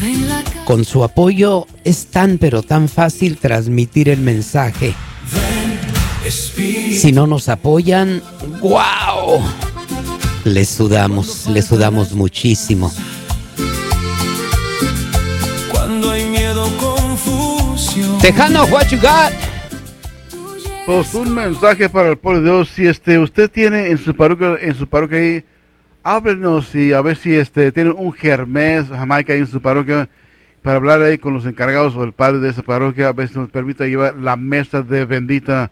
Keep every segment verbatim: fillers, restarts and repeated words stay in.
Con su apoyo es tan pero tan fácil transmitir el mensaje. Si no nos apoyan, ¡wow! Les sudamos, les sudamos muchísimo. Cuando hay miedo, confusión. Tejano, what you got? Pues un mensaje para el pueblo de Dios. Si este usted tiene en su parroquia, en su parroquia ahí, háblenos y a ver si este tiene un Hermes Jamaica ahí en su parroquia para hablar ahí con los encargados o el padre de esa parroquia, a ver si nos permite llevar la mesa de bendita.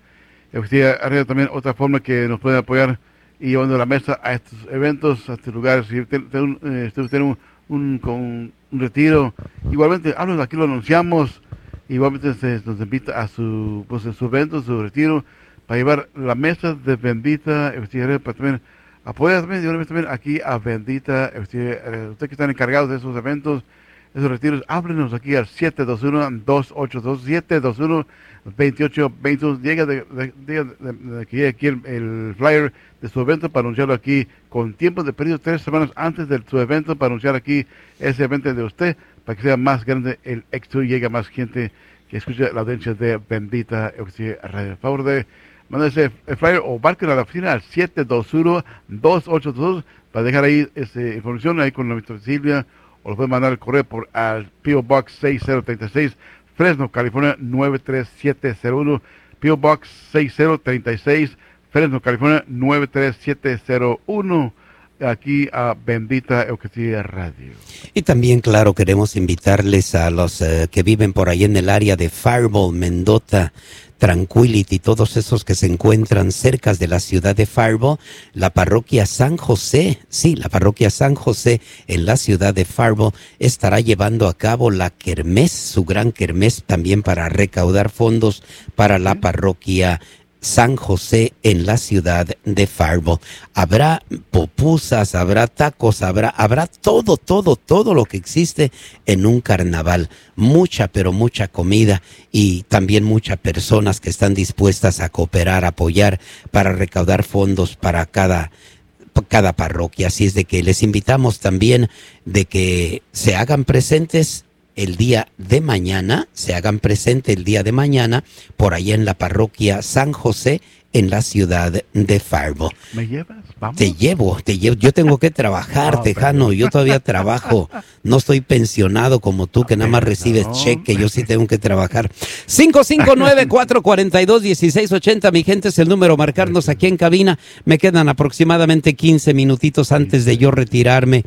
Arriba también otra forma que nos puede apoyar y llevando la mesa a estos eventos, a estos lugares. Si usted tiene un, un, un, un retiro, igualmente háblenos, aquí lo anunciamos. Igualmente se nos invita a su, pues, a su evento, su retiro, para llevar la mesa de bendita, para también apoyar también, también aquí a bendita, ustedes que están encargados de esos eventos, esos retiros, háblenos aquí al siete dos uno, dos ocho dos, siete dos uno, dos ocho dos dos, llega de, de, de, de, de que llegue aquí el, el flyer de su evento para anunciarlo aquí con tiempo de periodo, tres semanas antes de su evento, para anunciar aquí ese evento de usted, para que sea más grande el éxito y llegue a más gente que escuche la audiencia de Bendita Radio. Por favor de mandar ese flyer o marquen a la oficina al siete dos uno, dos ocho dos para dejar ahí esa información ahí con la ministra Silvia, o lo pueden mandar el correo por al P O Box seis cero tres seis, Fresno, California nueve tres siete cero uno, P O Box seis cero tres seis, Fresno, California nueve tres siete cero uno. Aquí a Bendita Eucaristía Radio. Y también, claro, queremos invitarles a los uh, que viven por ahí en el área de Faribault, Mendota, Tranquility, todos esos que se encuentran cerca de la ciudad de Faribault, la parroquia San José, sí, la parroquia San José en la ciudad de Faribault estará llevando a cabo la kermés, su gran kermés, también para recaudar fondos para la parroquia San José en la ciudad de Faribault. Habrá pupusas, habrá tacos, habrá, habrá todo, todo, todo lo que existe en un carnaval. Mucha, pero mucha comida y también muchas personas que están dispuestas a cooperar, a apoyar para recaudar fondos para cada cada parroquia. Así es de que les invitamos también de que se hagan presentes el día de mañana, se hagan presente el día de mañana por allá en la parroquia San José en la ciudad de Faribault. ¿Me llevas? ¿Vamos? Te llevo, te llevo. Yo tengo que trabajar, oh, Tejano. Pero... Yo todavía trabajo. No estoy pensionado como tú, que nada más recibes no. cheque. Yo sí tengo que trabajar. cinco cinco nueve, cuatro cuatro dos, uno seis ocho cero, mi gente, es el número. Marcarnos aquí en cabina. Me quedan aproximadamente quince minutitos antes de yo retirarme.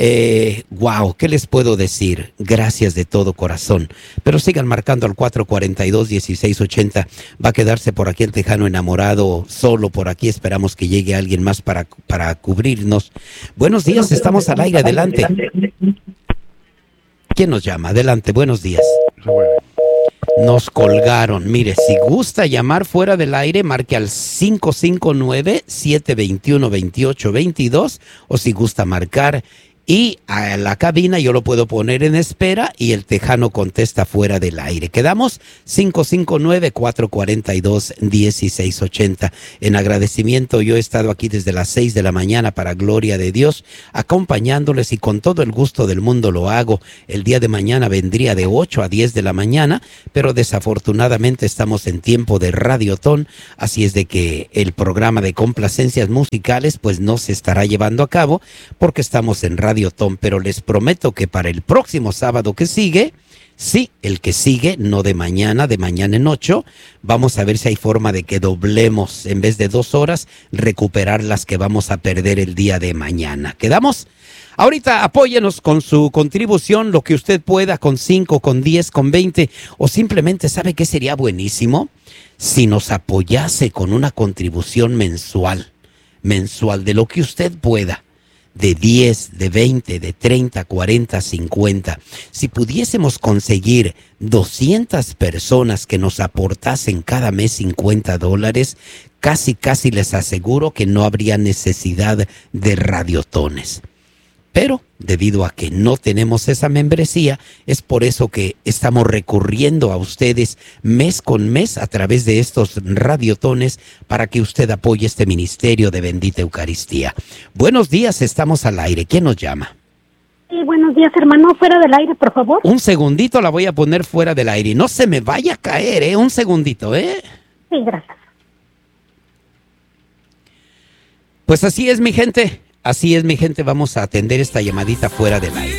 Eh, wow, ¿qué les puedo decir? Gracias de todo corazón. Pero sigan marcando al cuatro cuatro dos, uno seis ocho cero. Va a quedarse por aquí el Tejano enamorado solo por aquí. Esperamos que llegue alguien más para, para cubrirnos. Buenos días, estamos al aire, adelante. ¿Quién nos llama? Adelante, buenos días. Nos colgaron. Mire, si gusta llamar fuera del aire, marque al cinco cinco nueve, siete dos uno, dos ocho dos dos, o si gusta marcar y a la cabina yo lo puedo poner en espera y el Tejano contesta fuera del aire. Quedamos cinco cinco nueve, cuatro cuatro dos, uno seis ocho cero. En agradecimiento, yo he estado aquí desde las seis de la mañana para gloria de Dios, acompañándoles y con todo el gusto del mundo lo hago. El día de mañana vendría de ocho a diez de la mañana, pero desafortunadamente estamos en tiempo de Radiotón, así es de que el programa de complacencias musicales pues no se estará llevando a cabo porque estamos en Radio Tom, pero les prometo que para el próximo sábado que sigue, sí, el que sigue, no de mañana, de mañana en ocho, vamos a ver si hay forma de que doblemos, en vez de dos horas, recuperar las que vamos a perder el día de mañana. ¿Quedamos? Ahorita apóyenos con su contribución, lo que usted pueda, con cinco, con diez, con veinte, o simplemente, ¿sabe qué sería buenísimo? Si nos apoyase con una contribución mensual, mensual, de lo que usted pueda. De diez, de veinte, de treinta, cuarenta, cincuenta. Si pudiésemos conseguir doscientas personas que nos aportasen cada mes cincuenta dólares, casi casi les aseguro que no habría necesidad de radiotones. Pero debido a que no tenemos esa membresía, es por eso que estamos recurriendo a ustedes mes con mes a través de estos radiotones para que usted apoye este ministerio de Bendita Eucaristía. Buenos días, estamos al aire. ¿Quién nos llama? Sí, buenos días, hermano. Fuera del aire, por favor. Un segundito, la voy a poner fuera del aire. No se me vaya a caer, ¿eh? Un segundito, ¿eh? Sí, gracias. Pues así es, mi gente. Así es, mi gente. Vamos a atender esta llamadita fuera del aire.